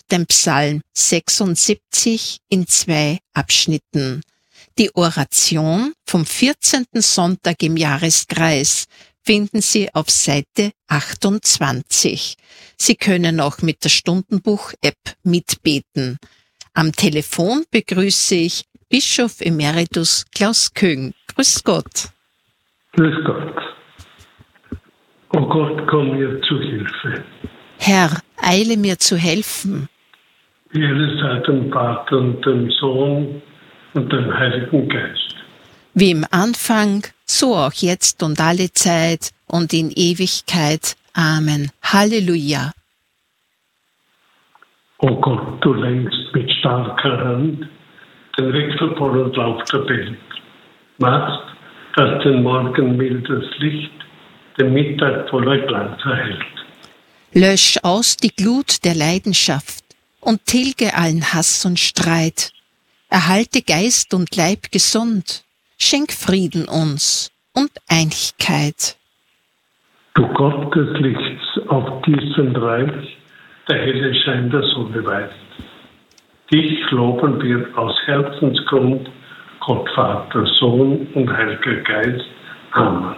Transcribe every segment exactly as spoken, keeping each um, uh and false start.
den Psalm sechsundsiebzig in zwei Abschnitten. Die Oration vom vierzehnten Sonntag im Jahreskreis finden Sie auf Seite achtundzwanzig. Sie können auch mit der Stundenbuch-App mitbeten. Am Telefon begrüße ich Bischof Emeritus Klaus Köhn. Grüß Gott. Grüß Gott. O Gott, komm mir zu Hilfe. Herr, eile mir zu helfen. Ehre sei dem Vater und dem Sohn und dem Heiligen Geist. Wie im Anfang, so auch jetzt und alle Zeit und in Ewigkeit. Amen. Halleluja. O Gott, du lenkst mit starker Hand den wechselvollen Lauf der Welt, machst, dass den Morgen mildes Licht den Mittag voller Glanz erhält. Lösch aus die Glut der Leidenschaft und tilge allen Hass und Streit. Erhalte Geist und Leib gesund, schenk Frieden uns und Einigkeit. Du Gott des Lichts auf diesem Reich, der helle Schein der Sonne weist. Dich loben wir aus Herzensgrund, Gott Vater, Sohn und Heiliger Geist. Amen.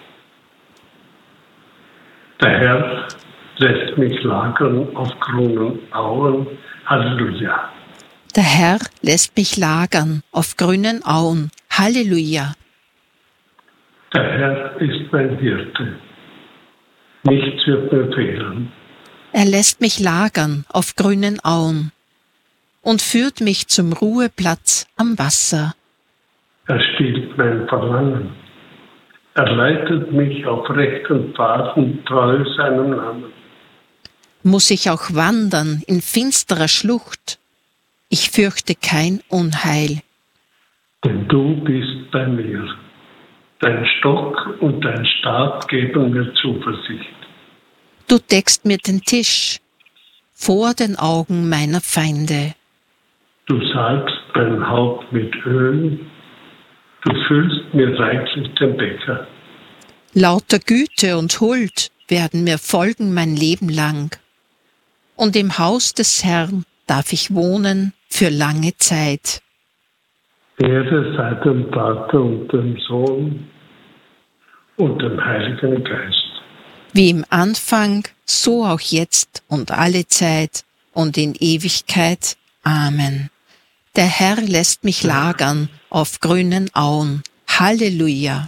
Der Herr lässt mich lagern auf grünen Auen. Halleluja. Der Herr lässt mich lagern auf grünen Auen. Halleluja. Der Herr ist mein Hirte. Nichts wird mir fehlen. Er lässt mich lagern auf grünen Auen und führt mich zum Ruheplatz am Wasser. Er stillt mein Verlangen. Er leitet mich auf rechten Pfaden treu seinem Namen. Muss ich auch wandern in finsterer Schlucht, ich fürchte kein Unheil. Denn du bist bei mir. Dein Stock und dein Stab geben mir Zuversicht. Du deckst mir den Tisch vor den Augen meiner Feinde. Du salbst mein Haupt mit Öl. Du füllst mir reichlich den Becher. Lauter Güte und Huld werden mir folgen mein Leben lang. Und im Haus des Herrn darf ich wohnen für lange Zeit. Ehre sei dem Vater und dem Sohn und dem Heiligen Geist. Wie im Anfang, so auch jetzt und alle Zeit und in Ewigkeit. Amen. Der Herr lässt mich lagern auf grünen Auen. Halleluja.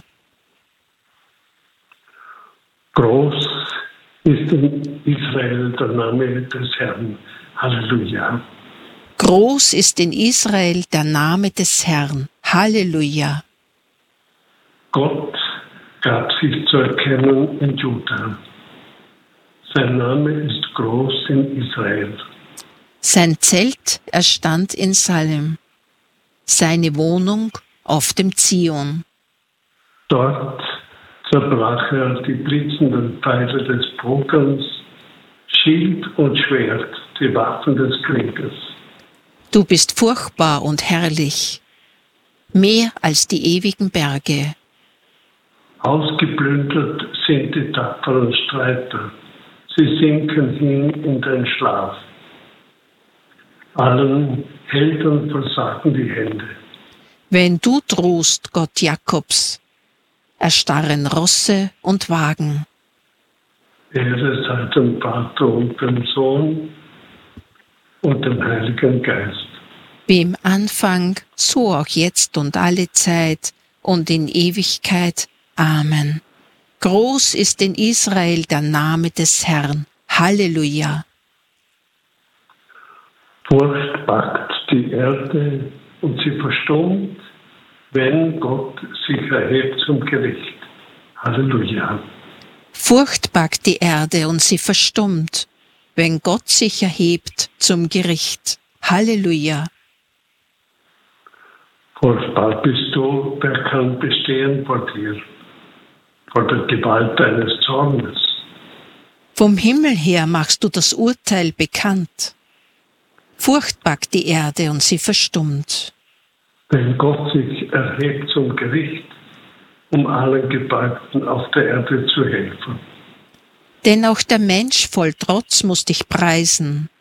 Groß ist in Israel der Name des Herrn. Halleluja. Groß ist in Israel der Name des Herrn. Halleluja. Gott gab sich zu erkennen in Juda. Sein Name ist groß in Israel. Sein Zelt erstand in Salem, seine Wohnung auf dem Zion. Dort zerbrach er die blitzenden Pfeile des Bogens, Schild und Schwert, die Waffen des Krieges. Du bist furchtbar und herrlich, mehr als die ewigen Berge. Ausgeplündert sind die tapferen Streiter, sie sinken hin in den Schlaf. Allen Helden versagen die Hände. Wenn du drohst, Gott Jakobs, erstarren Rosse und Wagen. Ehre sei dem Vater und dem Sohn und dem Heiligen Geist. Wie im Anfang, so auch jetzt und alle Zeit und in Ewigkeit. Amen. Groß ist in Israel der Name des Herrn. Halleluja. Furcht packt die Erde und sie verstummt, wenn Gott sich erhebt zum Gericht. Halleluja. Furcht packt die Erde und sie verstummt, wenn Gott sich erhebt zum Gericht. Halleluja. Furchtbar bist du, wer kann bestehen vor dir, vor der Gewalt deines Zornes. Vom Himmel her machst du das Urteil bekannt. Furcht packt die Erde und sie verstummt. Wenn Gott sich erhebt zum Gericht, um allen Gebeugten auf der Erde zu helfen. Denn auch der Mensch voll Trotz muss dich preisen.